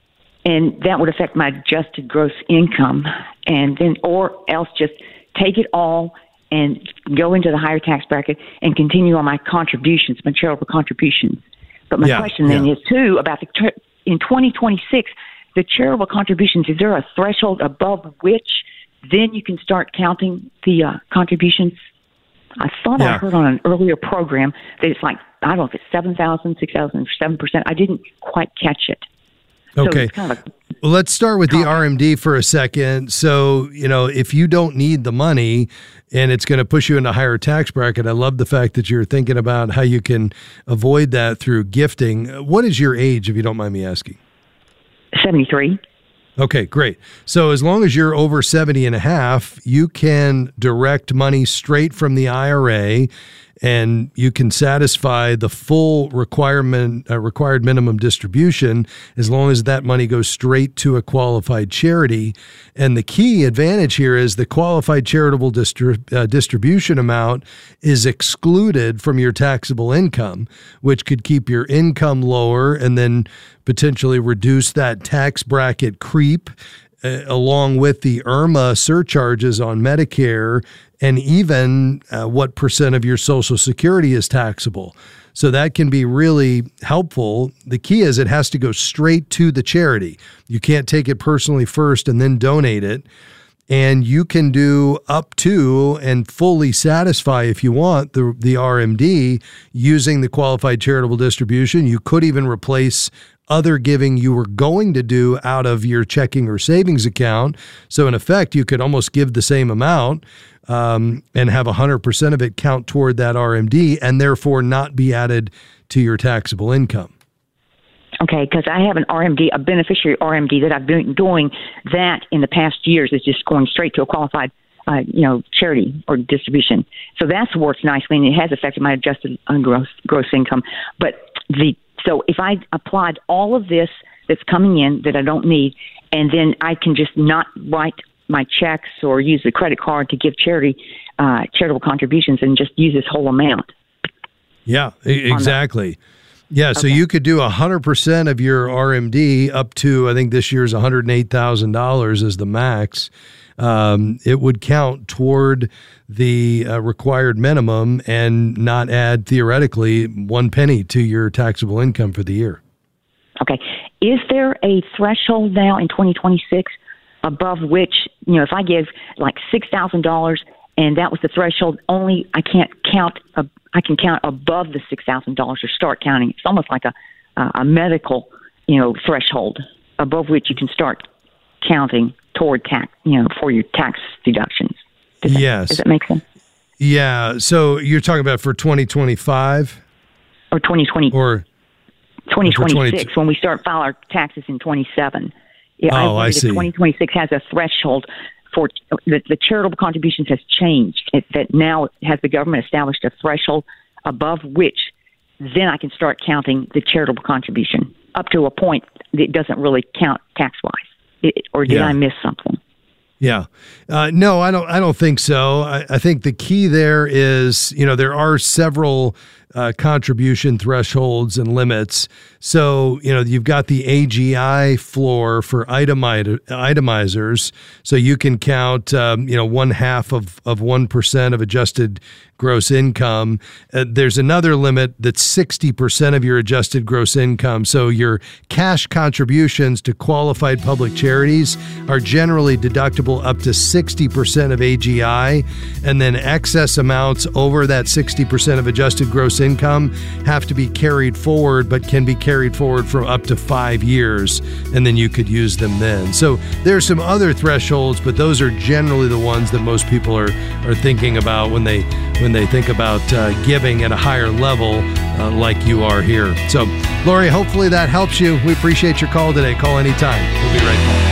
And that would affect my adjusted gross income, and then, or else just take it all and go into the higher tax bracket and continue on my contributions, my charitable contributions. But my Yeah, question then yeah. is too about the tra- in twenty twenty-six, the charitable contributions. Is there a threshold above which then you can start counting the uh, contributions? I thought Yeah. I heard on an earlier program that it's like, I don't know if it's seven thousand, six thousand, seven percent. I didn't quite catch it. So Okay. it's kind of a, Well, let's start with the R M D for a second. So, you know, if you don't need the money and it's going to push you into a higher tax bracket, I love the fact that you're thinking about how you can avoid that through gifting. What is your age, if you don't mind me asking? seventy-three. Okay, great. So as long as you're over seventy and a half, you can direct money straight from the I R A, and you can satisfy the full requirement uh, required minimum distribution as long as that money goes straight to a qualified charity. And the key advantage here is the qualified charitable distri- uh, distribution amount is excluded from your taxable income, which could keep your income lower and then potentially reduce that tax bracket creep, uh, along with the I R M A surcharges on Medicare, and even uh, what percent of your Social Security is taxable. So that can be really helpful. The key is it has to go straight to the charity. You can't take it personally first and then donate it. And you can do up to and fully satisfy, if you want, the, the R M D using the qualified charitable distribution. You could even replace other giving you were going to do out of your checking or savings account. So in effect, you could almost give the same amount um, and have one hundred percent of it count toward that R M D and therefore not be added to your taxable income. Okay, because I have an R M D, a beneficiary R M D that I've been doing that in the past years is just going straight to a qualified, uh, you know, charity or distribution. So that's worked nicely, and it has affected my adjusted uh, gross gross income. But the so if I applied all of this that's coming in that I don't need, and then I can just not write my checks or use the credit card to give charity uh, charitable contributions and just use this whole amount. Yeah, e- exactly. Yeah, so Okay. you could do one hundred percent of your R M D up to, I think this year's one hundred eight thousand dollars is the max. Um, it would count toward the uh, required minimum and not add, theoretically, one penny to your taxable income for the year. Okay. Is there a threshold now in twenty twenty-six above which, you know, if I give like six thousand dollars and that was the threshold, only I can't count, a, I can count above the six thousand dollars or start counting. It's almost like a, uh, a medical, you know, threshold above which you can start counting toward tax, you know, for your tax deductions. Does that, Yes. does that make sense? Yeah, so you're talking about for twenty twenty-five? Or twenty twenty? Or twenty twenty-six, or for twenty when we start file our taxes in twenty-seven. Yeah, Oh, I wondered see. If twenty twenty-six has a threshold for the, the charitable contributions has changed. It, that now has the government established a threshold above which then I can start counting the charitable contribution up to a point it doesn't really count tax-wise. Or did Yeah. I miss something? Yeah. Uh, no, I don't I don't think so. I, I think the key there is, you know, there are several uh, contribution thresholds and limits. So, you know, you've got the A G I floor for itemi- itemizers. So you can count, um, you know, one half of, of one percent of adjusted gross income. Uh, there's another limit that's sixty percent of your adjusted gross income. So your cash contributions to qualified public charities are generally deductible up to sixty percent of A G I, and then excess amounts over that sixty percent of adjusted gross income have to be carried forward, but can be carried forward for up to five years, and then you could use them then. So there's some other thresholds, but those are generally the ones that most people are are thinking about when they when they think about uh, giving at a higher level, uh, like you are here. So, Lori, hopefully that helps you. We appreciate your call today. Call anytime. We'll be right back.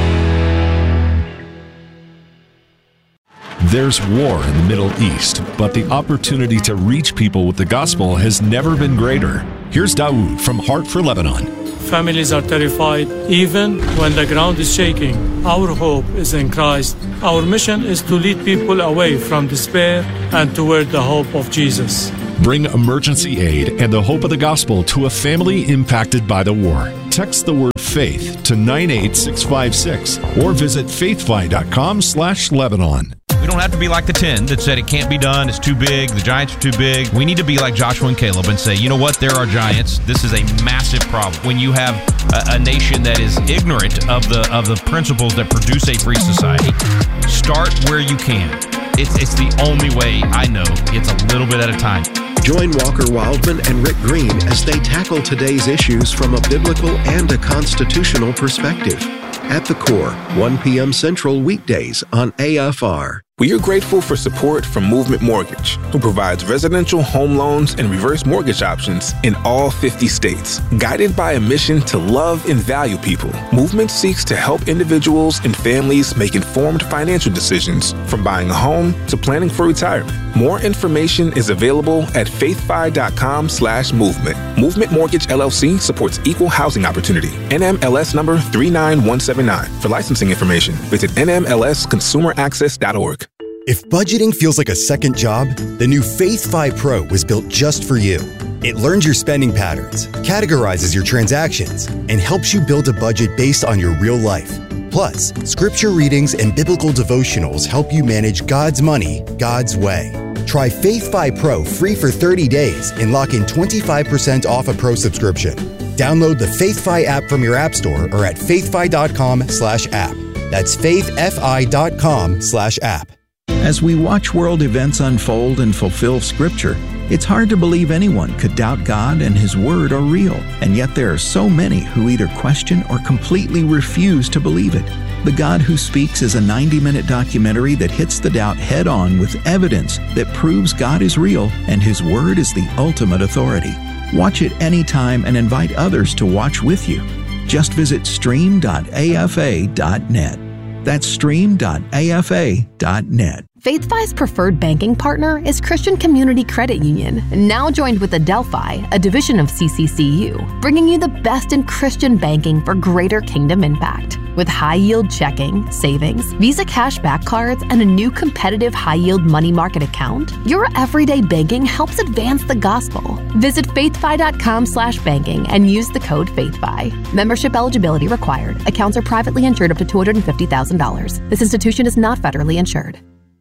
There's war in the Middle East, but the opportunity to reach people with the gospel has never been greater. Here's Dawood from Heart for Lebanon. Families are terrified even when the ground is shaking. Our hope is in Christ. Our mission is to lead people away from despair and toward the hope of Jesus. Bring emergency aid and the hope of the gospel to a family impacted by the war. Text the word faith to nine eight six five six or visit faithfi.com slash Lebanon. We don't have to be like the ten that said it can't be done, it's too big, the giants are too big. We need to be like Joshua and Caleb and say, you know what, there are giants. This is a massive problem. When you have a, a nation that is ignorant of the of the principles that produce a free society, start where you can. It's, it's the only way I know. It's a little bit at a time. Join Walker Wildman and Rick Green as they tackle today's issues from a biblical and a constitutional perspective. At the Core, one p.m. Central weekdays on A F R. We are grateful for support from Movement Mortgage, who provides residential home loans and reverse mortgage options in all fifty states. Guided by a mission to love and value people, Movement seeks to help individuals and families make informed financial decisions, from buying a home to planning for retirement. More information is available at faithfi.com slash movement. Movement Mortgage L L C supports equal housing opportunity. N M L S number three nine one seven nine. For licensing information, visit N M L S consumer access dot org. If budgeting feels like a second job, the new FaithFi Pro was built just for you. It learns your spending patterns, categorizes your transactions, and helps you build a budget based on your real life. Plus, scripture readings and biblical devotionals help you manage God's money God's way. Try FaithFi Pro free for thirty days and lock in twenty-five percent off a Pro subscription. Download the FaithFi app from your app store or at faithfi.com slash app. That's faithfi.com slash app. As we watch world events unfold and fulfill Scripture, it's hard to believe anyone could doubt God and His Word are real, and yet there are so many who either question or completely refuse to believe it. The God Who Speaks is a ninety-minute documentary that hits the doubt head-on with evidence that proves God is real and His Word is the ultimate authority. Watch it anytime and invite others to watch with you. Just visit stream dot a f a dot net. That's stream dot a f a dot net. FaithFi's preferred banking partner is Christian Community Credit Union, now joined with Adelphi, a division of C C C U, bringing you the best in Christian banking for greater kingdom impact. With high-yield checking, savings, Visa cashback cards, and a new competitive high-yield money market account, your everyday banking helps advance the gospel. Visit faithfi.com slash banking and use the code FaithFi. Membership eligibility required. Accounts are privately insured up to two hundred fifty thousand dollars. This institution is not federally insured.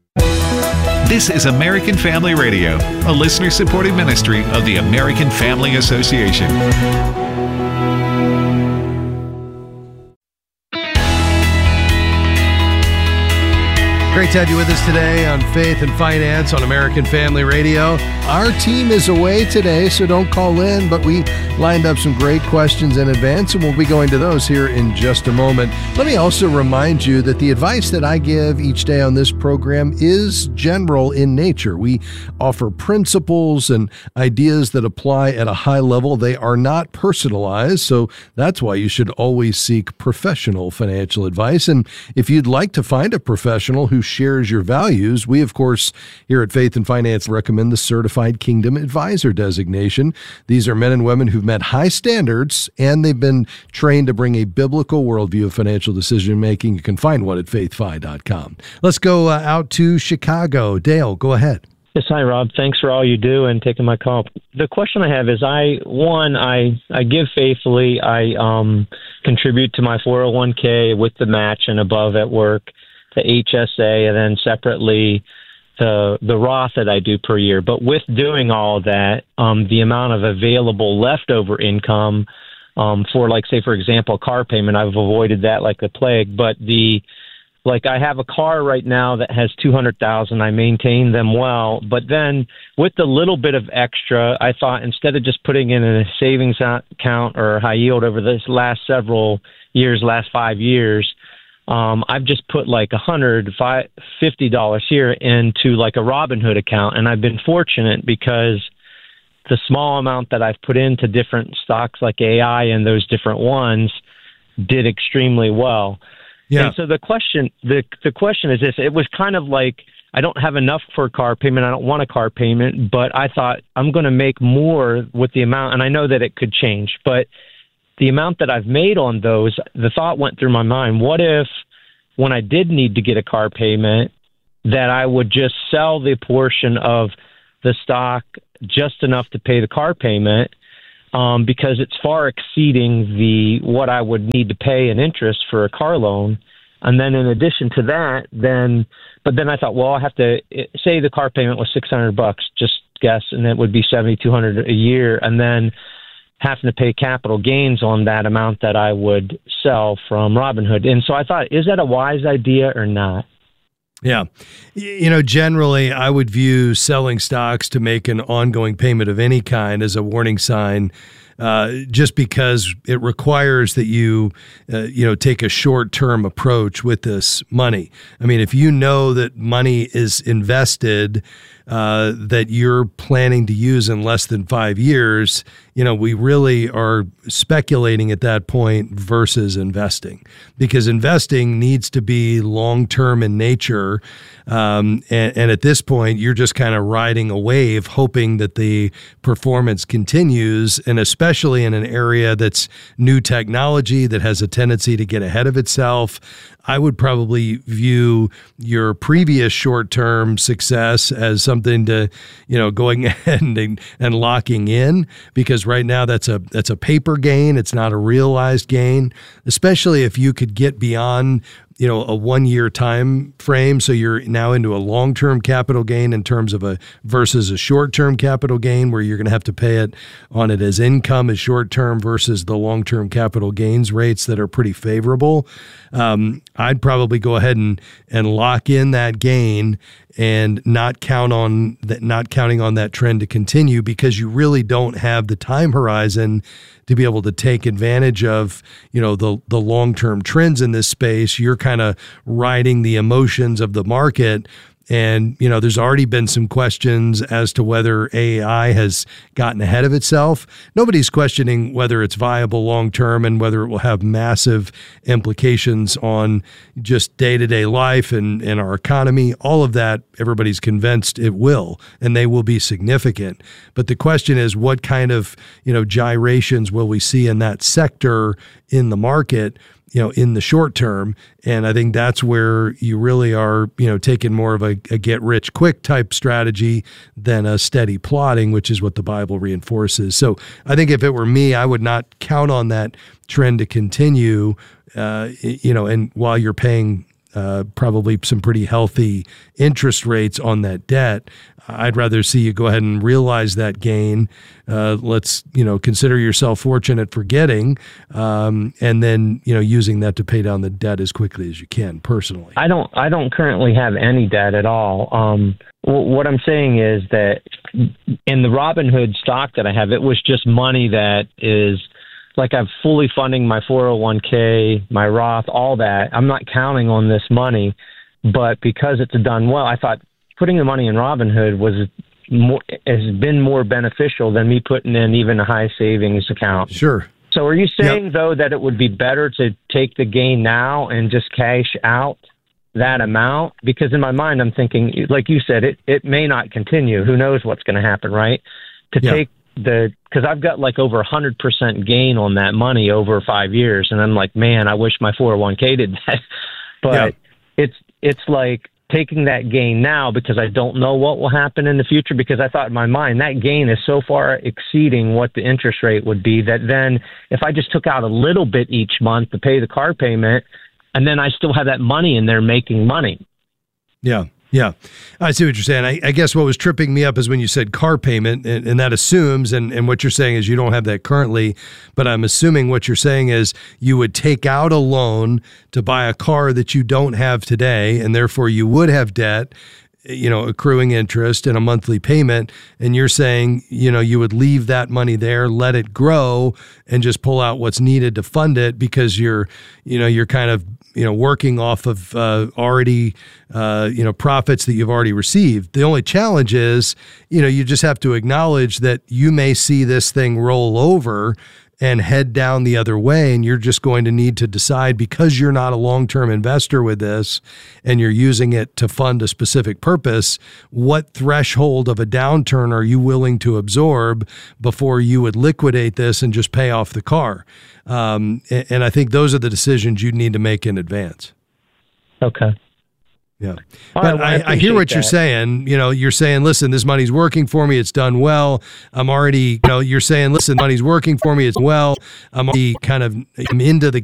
This is American Family Radio, a listener-supported ministry of the American Family Association. Great to have you with us today on Faith and Finance on American Family Radio. Our team is away today, so don't call in, but we lined up some great questions in advance, and we'll be going to those here in just a moment. Let me also remind you that the advice that I give each day on this program is general in nature. We offer principles and ideas that apply at a high level. They are not personalized, so that's why you should always seek professional financial advice. And if you'd like to find a professional who shares shares your values, we, of course, here at Faith and Finance recommend the Certified Kingdom Advisor designation. These are men and women who've met high standards, and they've been trained to bring a biblical worldview of financial decision-making. You can find one at faith fi dot com. Let's go uh, out to Chicago. Dale, go ahead. Yes, hi, Rob. Thanks for all you do and taking my call. The question I have is, I one, I, I give faithfully. I um, contribute to my four oh one k with the match and above at work, the H S A, and then separately the the Roth that I do per year. But with doing all of that, um, the amount of available leftover income um, for, like, say, for example, car payment, I've avoided that like the plague. But the Like I have a car right now that has two hundred thousand. I maintain them well, but then with the little bit of extra, I thought instead of just putting in a savings account or high yield over this last several years, last five years, um, I've just put like a hundred fifty dollars here into like a Robinhood account, and I've been fortunate because the small amount that I've put into different stocks like A I and those different ones did extremely well. Yeah. And so the question, the the question is this: it was kind of like, I don't have enough for a car payment. I don't want a car payment, but I thought I'm going to make more with the amount, and I know that it could change, but the amount that I've made on those, the thought went through my mind: what if, when I did need to get a car payment, that I would just sell the portion of the stock just enough to pay the car payment? Um, because it's far exceeding the what I would need to pay in interest for a car loan. And then in addition to that, then, but then I thought, well, I have to say the car payment was six hundred bucks, just guess, and it would be seventy-two hundred a year. And then having to pay capital gains on that amount that I would sell from Robinhood. And so I thought, is that a wise idea or not? Yeah. You know, generally, I would view selling stocks to make an ongoing payment of any kind as a warning sign, uh, just because it requires that you, uh, you know, take a short-term approach with this money. I mean, if you know that money is invested uh, that you're planning to use in less than five years, you know, we really are speculating at that point versus investing, because investing needs to be long-term in nature. Um, and, and at this point, you're just kind of riding a wave, hoping that the performance continues. And especially in an area that's new technology that has a tendency to get ahead of itself, I would probably view your previous short-term success as something to, you know, going ahead and, and locking in, because right now that's a that's a paper gain. It's not a realized gain, especially if you could get beyond, you know, a one-year time frame. So you're now into a long-term capital gain in terms of a versus a short-term capital gain, where you're going to have to pay it on it as income as short-term versus the long-term capital gains rates that are pretty favorable. Um, I'd probably go ahead and, and lock in that gain and not count on that, not counting on that trend to continue, because you really don't have the time horizon to be able to take advantage of, you know, the the long-term trends in this space. You're kind of riding the emotions of the market. And, you know, there's already been some questions as to whether A I has gotten ahead of itself. Nobody's questioning whether it's viable long-term and whether it will have massive implications on just day-to-day life and, and our economy. All of that, everybody's convinced it will, and they will be significant. But the question is, what kind of, you know, gyrations will we see in that sector in the market, you know, in the short term? And I think that's where you really are, you know, taking more of a, a get rich quick type strategy than a steady plotting, which is what the Bible reinforces. So I think if it were me, I would not count on that trend to continue, uh, you know, and while you're paying uh, probably some pretty healthy interest rates on that debt, I'd rather see you go ahead and realize that gain. Uh, let's, you know, consider yourself fortunate for getting, um, and then, you know, using that to pay down the debt as quickly as you can personally. I don't, I don't currently have any debt at all. Um, w- what I'm saying is that in the Robinhood stock that I have, it was just money that is like I'm fully funding my four oh one k, my Roth, all that. I'm not counting on this money, but because it's done well, I thought putting the money in Robinhood was more, has been more beneficial than me putting in even a high savings account. Sure. So are you saying, yep. though, that it would be better to take the gain now and just cash out? that amount, because in my mind I'm thinking, like you said, it, it may not continue. Who knows what's going to happen, right? To yeah. take the, because I've got like over one hundred percent gain on that money over five years. And I'm like, man, I wish my four oh one k did that. But yeah. it's it's like taking that gain now because I don't know what will happen in the future, because I thought in my mind that gain is so far exceeding what the interest rate would be that then if I just took out a little bit each month to pay the car payment, and then I still have that money in there making money. Yeah. Yeah, I see what you're saying. I, I guess what was tripping me up is when you said car payment, and, and that assumes, and, and what you're saying is you don't have that currently, but I'm assuming what you're saying is you would take out a loan to buy a car that you don't have today, and therefore you would have debt, you know, accruing interest and a monthly payment, and you're saying, you know, you would leave that money there, let it grow, and just pull out what's needed to fund it because you're, you know, you're kind of, you know, working off of uh, already, uh, you know, profits that you've already received. The only challenge is, you know, you just have to acknowledge that you may see this thing roll over and head down the other way, and you're just going to need to decide, because you're not a long-term investor with this and you're using it to fund a specific purpose, what threshold of a downturn are you willing to absorb before you would liquidate this and just pay off the car? Um, and, and I think those are the decisions you need to make in advance. Okay. Yeah. All but right, well, I, I hear what that. you're saying. You know, you're saying, listen, this money's working for me. It's done well. I'm already, you know, you're saying, listen, money's working for me. It's well. I'm already kind of I'm into the